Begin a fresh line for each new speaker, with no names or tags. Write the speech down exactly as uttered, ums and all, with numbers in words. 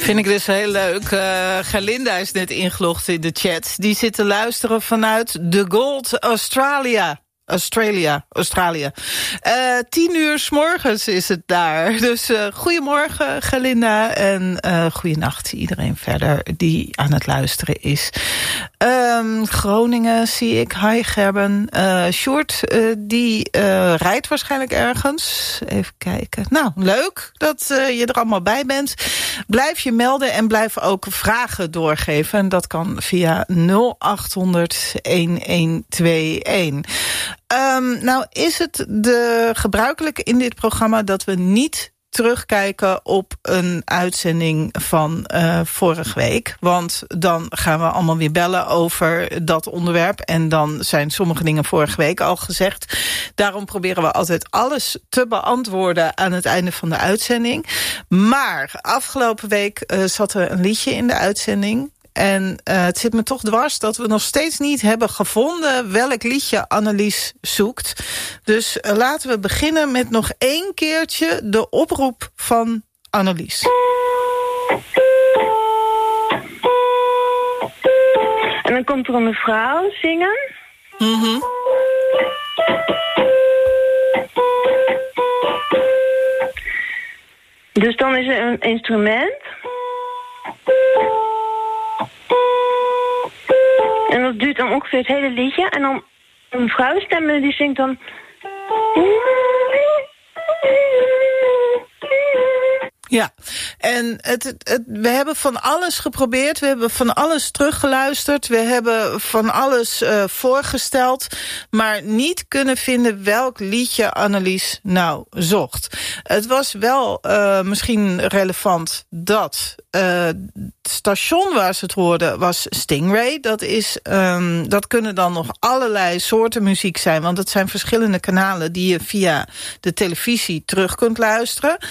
Vind ik dus heel leuk. Uh, Galinda is net ingelogd in de chat. Die zit te luisteren vanuit The Gold, Australia. Australia, Australië. Uh, tien uur 's morgens is het daar. Dus uh, goedemorgen, Galinda. En uh, goeienacht iedereen verder die aan het luisteren is. Um, Groningen zie ik. Hi Gerben. Uh, Sjoerd, uh, die uh, rijdt waarschijnlijk ergens. Even kijken. Nou, leuk dat uh, je er allemaal bij bent. Blijf je melden en blijf ook vragen doorgeven. En dat kan via nul acht honderd elf tweeënentwintig. Um, nou is het de gebruikelijk in dit programma dat we niet terugkijken op een uitzending van uh, vorige week. Want dan gaan we allemaal weer bellen over dat onderwerp. En dan zijn sommige dingen vorige week al gezegd. Daarom proberen we altijd alles te beantwoorden aan het einde van de uitzending. Maar afgelopen week uh, zat er een liedje in de uitzending. En uh, het zit me toch dwars dat we nog steeds niet hebben gevonden welk liedje Annelies zoekt. Dus uh, laten we beginnen met nog één keertje de oproep van Annelies.
En dan komt er een mevrouw zingen.
Mm-hmm.
Dus dan is er een instrument. En dat duurt dan ongeveer het hele liedje. En dan een vrouwenstem die zingt dan...
Ja, en het, het, we hebben van alles geprobeerd. We hebben van alles teruggeluisterd. We hebben van alles uh, voorgesteld. Maar niet kunnen vinden welk liedje Annelies nou zocht. Het was wel uh, misschien relevant dat uh, het station waar ze het hoorden was Stingray. Dat, is, um, dat kunnen dan nog allerlei soorten muziek zijn. Want het zijn verschillende kanalen die je via de televisie terug kunt luisteren.